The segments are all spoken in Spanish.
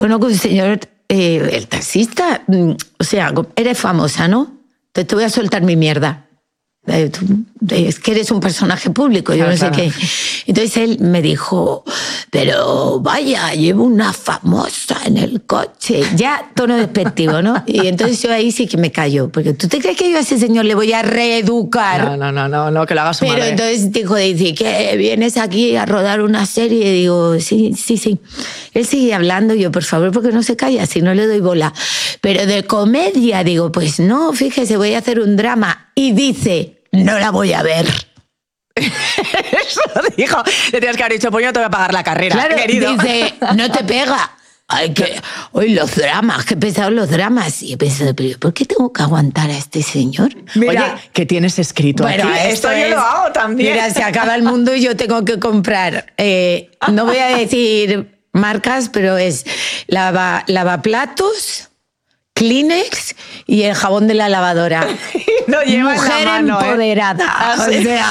Bueno, que un señor, el taxista, o sea, eres famosa, ¿no? Entonces te voy a soltar mi mierda. Es que eres un personaje público, yo no sé qué. Entonces él me dijo, pero vaya, llevo una famosa en el coche. Ya tono despectivo, ¿no? Y entonces yo ahí sí que me callo, porque ¿tú te crees que yo a ese señor le voy a reeducar? No, que lo haga su madre. Pero entonces dice que vienes aquí a rodar una serie. Y digo, sí. Él sigue hablando, yo, por favor, porque no se calla, si no le doy bola. Pero de comedia, digo, pues no, fíjese, voy a hacer un drama. Y dice, no la voy a ver. Eso dijo. Le tienes que haber dicho, pues yo no te voy a pagar la carrera, claro, querido. Dice, no te pega. Hoy los dramas, qué pesados los dramas. Y he pensado, pero ¿por qué tengo que aguantar a este señor? Mira, oye, ¿qué tienes escrito bueno, aquí? Esto yo lo hago también. Mira, se acaba el mundo y yo tengo que comprar. No voy a decir marcas, pero es lavaplatos, Kleenex y el jabón de la lavadora. No lleva Mujer la mano, empoderada. O sea,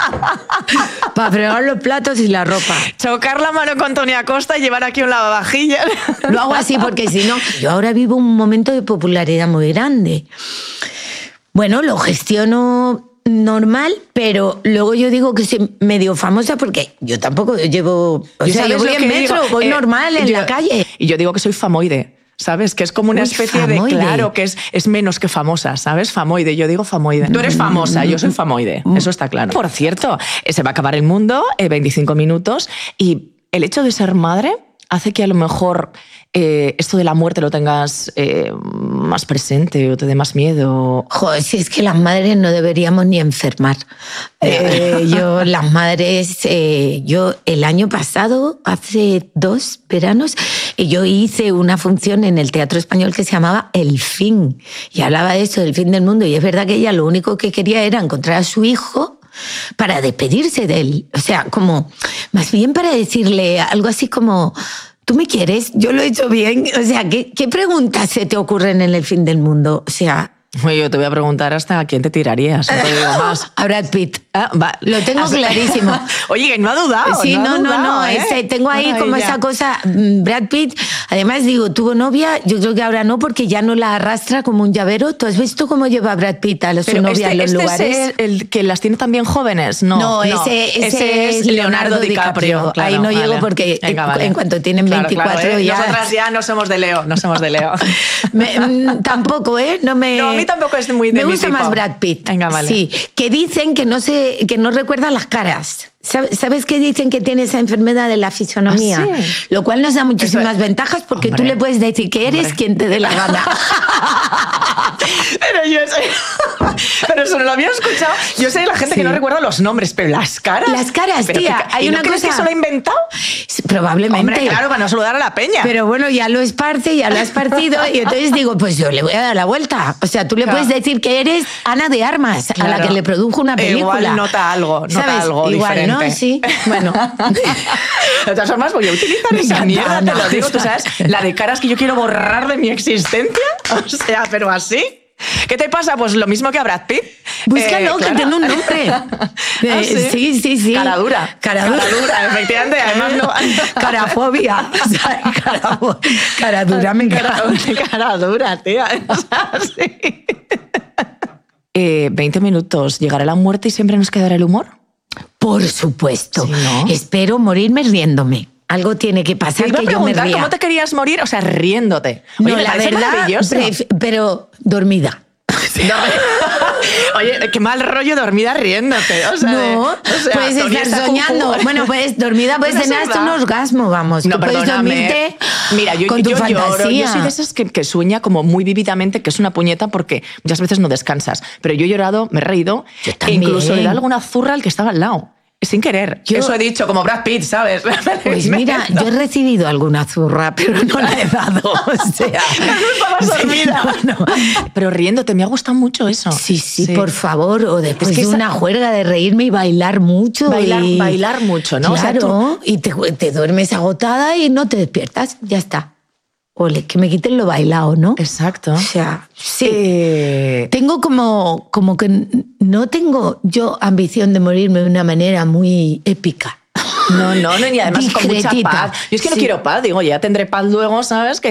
para fregar los platos y la ropa. Chocar la mano con Tony Acosta y llevar aquí un lavavajillas. Lo hago así porque si no, yo ahora vivo un momento de popularidad muy grande. Bueno, lo gestiono normal, pero luego yo digo que soy medio famosa porque yo tampoco llevo... O sea, yo voy en metro, voy normal en la calle. Y yo digo que soy famoide. ¿Sabes? Que es como una especie famoide. De... Claro, que es menos que famosa, ¿sabes? Famoide, yo digo famoide. Tú eres famosa, yo soy famoide. Eso está claro. Por cierto, se va a acabar el mundo, 25 minutos, y el hecho de ser madre hace que a lo mejor esto de la muerte lo tengas más presente o te dé más miedo. Joder, si es que las madres no deberíamos ni enfermar. Las madres, yo el año pasado, hace 2 veranos, yo hice una función en el Teatro Español que se llamaba El Fin, y hablaba de eso, del fin del mundo, y es verdad que ella lo único que quería era encontrar a su hijo para despedirse de él. O sea, como, más bien para decirle algo así como... ¿Tú me quieres? Yo lo he hecho bien. O sea, ¿qué preguntas se te ocurren en el fin del mundo? O sea... Oye, yo te voy a preguntar hasta a quién te tirarías. No te digo más. A Brad Pitt. Lo tengo clarísimo. Oye, que no ha dudado. Sí, no. Tengo ahí como esa cosa. Brad Pitt, además digo, tuvo novia, yo creo que ahora no, porque ya no la arrastra como un llavero. ¿Tú has visto cómo lleva Brad Pitt a su novia en los lugares? ¿Es el que las tiene también jóvenes? No, ese es Leonardo DiCaprio. Claro, ahí no llego porque en cuanto tienen 24 ya... Nosotras ya no somos de Leo, Tampoco, No me... No, a mí tampoco es muy de me gusta mi tipo. más Brad Pitt. Venga, vale. Sí, que dicen que no recuerdan las caras. ¿Sabes qué dicen que tiene esa enfermedad de la fisonomía? ¿Ah, sí? Lo cual nos da muchísimas ventajas porque tú le puedes decir que eres quien te dé la gana. Pero eso no lo había escuchado. Yo sé de la gente que no recuerda los nombres, pero las caras. Las caras, tía. Hay una cosa que se lo ha inventado. Probablemente. Hombre, claro, para no saludar a la peña. Pero bueno, ya lo esparce, ya lo has partido. Y entonces digo, pues yo le voy a dar la vuelta. O sea, tú le puedes decir que eres Ana de Armas, a la que le produjo una película. Igual nota algo Igual, diferente. ¿no? Sí, bueno. De todas formas, voy a utilizar esa mierda, te lo digo. Tú sabes, la de caras que yo quiero borrar de mi existencia. O sea, pero así. ¿Qué te pasa? Pues lo mismo que a Brad Pitt. Búscalo, que tiene un nombre. Sí. Cara dura, efectivamente. Además, no. Carafobia. O sea, cara dura, me encanta. Cara dura, tía. Sí. 20 minutos. ¿Llegará la muerte y siempre nos quedará el humor? Por supuesto. Sí, ¿no? Espero morirme riéndome. Algo tiene que pasar que yo me ría. ¿Cómo te querías morir? O sea, riéndote. Oye, no, la verdad, pero dormida. Oye, qué mal rollo dormida riéndote. O sea, puedes estar soñando. Bueno, pues dormida puedes tener hasta un orgasmo, vamos. No, puedes dormirte. Mira, yo fantasía. Lloro. Yo soy de esas que sueña como muy vívidamente, que es una puñeta porque muchas veces no descansas. Pero yo he llorado, me he reído. E incluso le he dado alguna zurra al que estaba al lado. Sin querer. Eso he dicho, como Brad Pitt, ¿sabes? Pues mira, yo he recibido alguna zurra, pero no la he dado. O sea, no estabas dormida. No. Pero riéndote, me ha gustado mucho eso. Sí, por favor. O después de una juerga de reírme y bailar mucho. Bailar mucho, ¿no? Claro, o sea, y te duermes agotada y no te despiertas. Ya está. Ole, que me quiten lo bailado, ¿no? Exacto. O sea, sí. Tengo como que no tengo yo ambición de morirme de una manera muy épica. No, y además con mucha paz. Yo es que no quiero paz, digo, ya tendré paz luego, ¿sabes?